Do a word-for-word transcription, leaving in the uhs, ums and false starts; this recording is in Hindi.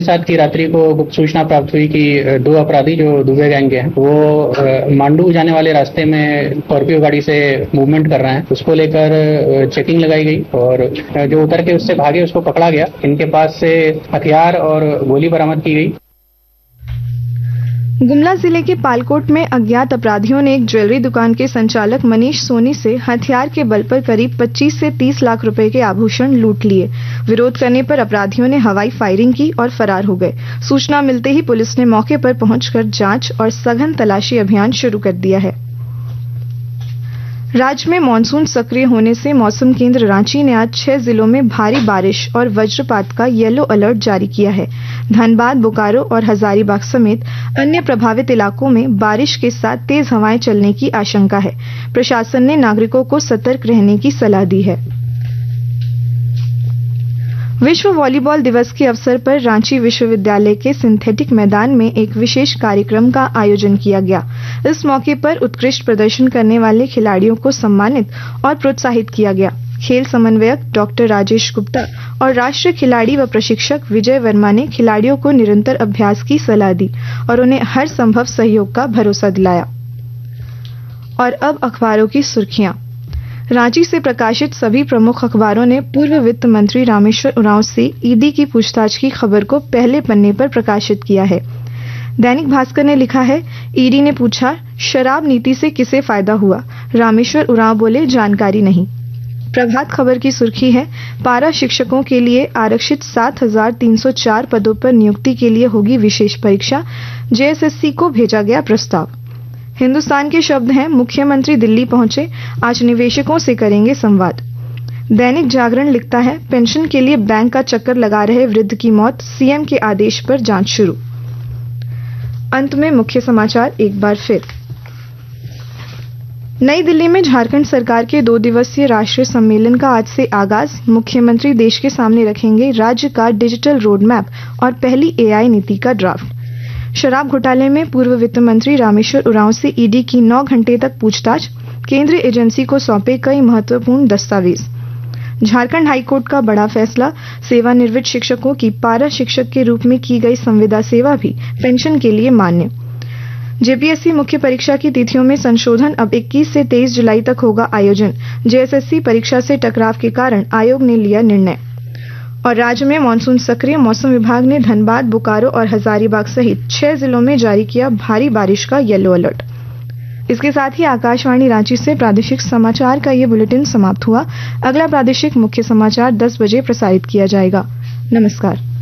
साथ की रात्रि को गुप्त सूचना प्राप्त हुई कि दो अपराधी जो दुबे गैंग के हैं वो मांडू जाने वाले रास्ते में स्कॉर्पियो गाड़ी से मूवमेंट कर रहे हैं। उसको लेकर चेकिंग लगाई गई और जो उतर के उससे भागे उसको पकड़ा गया। इनके पास से हथियार और गोली बरामद की गई। गुमला जिले के पालकोट में अज्ञात अपराधियों ने एक ज्वेलरी दुकान के संचालक मनीष सोनी से हथियार के बल पर करीब पच्चीस से तीस लाख रुपए के आभूषण लूट लिए। विरोध करने पर अपराधियों ने हवाई फायरिंग की और फरार हो गए। सूचना मिलते ही पुलिस ने मौके पर पहुंचकर जांच और सघन तलाशी अभियान शुरू कर दिया है। राज्य में मानसून सक्रिय होने से मौसम केंद्र रांची ने आज छह जिलों में भारी बारिश और वज्रपात का येलो अलर्ट जारी किया है। धनबाद, बोकारो और हजारीबाग समेत अन्य प्रभावित इलाकों में बारिश के साथ तेज हवाएं चलने की आशंका है। प्रशासन ने नागरिकों को सतर्क रहने की सलाह दी है। विश्व वॉलीबॉल दिवस के अवसर पर रांची विश्वविद्यालय के सिंथेटिक मैदान में एक विशेष कार्यक्रम का आयोजन किया गया। इस मौके पर उत्कृष्ट प्रदर्शन करने वाले खिलाड़ियों को सम्मानित और प्रोत्साहित किया गया। खेल समन्वयक डॉक्टर राजेश गुप्ता और राष्ट्रीय खिलाड़ी व प्रशिक्षक विजय वर्मा ने खिलाड़ियों को निरंतर अभ्यास की सलाह दी और उन्हें हर संभव सहयोग का भरोसा दिलाया। और अब अखबारों की सुर्खियां। रांची से प्रकाशित सभी प्रमुख अखबारों ने पूर्व वित्त मंत्री रामेश्वर उरांव से ईडी की पूछताछ की खबर को पहले पन्ने पर प्रकाशित किया है। दैनिक भास्कर ने लिखा है, ईडी ने पूछा, शराब नीति से किसे फायदा हुआ? रामेश्वर उरांव बोले, जानकारी नहीं। प्रभात खबर की सुर्खी है, पारा शिक्षकों के लिए आरक्षित सात हजार तीन सौ चार पदों पर नियुक्ति के लिए होगी विशेष परीक्षा। जेएसएससी को भेजा गया प्रस्ताव। हिंदुस्तान के शब्द हैं, मुख्यमंत्री दिल्ली पहुंचे, आज निवेशकों से करेंगे संवाद। दैनिक जागरण लिखता है, पेंशन के लिए बैंक का चक्कर लगा रहे वृद्ध की मौत, सीएम के आदेश पर जांच शुरू। अंत में मुख्य समाचार एक बार फिर। नई दिल्ली में झारखंड सरकार के दो दिवसीय राष्ट्रीय सम्मेलन का आज से आगाज। मुख्यमंत्री देश के सामने रखेंगे राज्य का डिजिटल रोड मैप और पहली एआई नीति का ड्राफ्ट। शराब घोटाले में पूर्व वित्त मंत्री रामेश्वर उरांव से ईडी की नौ घंटे तक पूछताछ। केंद्रीय एजेंसी को सौंपे कई महत्वपूर्ण दस्तावेज। झारखंड हाईकोर्ट का बड़ा फैसला, सेवानिवृत्त शिक्षकों की पारा शिक्षक के रूप में की गई संविदा सेवा भी पेंशन के लिए मान्य। जेपीएससी मुख्य परीक्षा की तिथियों में संशोधन, अब इक्कीस से तेईस जुलाई तक होगा आयोजन। जेएसएससी परीक्षा से टकराव के कारण आयोग ने लिया निर्णय। और राज्य में मानसून सक्रिय, मौसम विभाग ने धनबाद, बोकारो और हजारीबाग सहित छह जिलों में जारी किया भारी बारिश का येलो अलर्ट। इसके साथ ही आकाशवाणी रांची से प्रादेशिक समाचार का ये बुलेटिन समाप्त हुआ। अगला प्रादेशिक मुख्य समाचार दस बजे प्रसारित किया जाएगा। नमस्कार।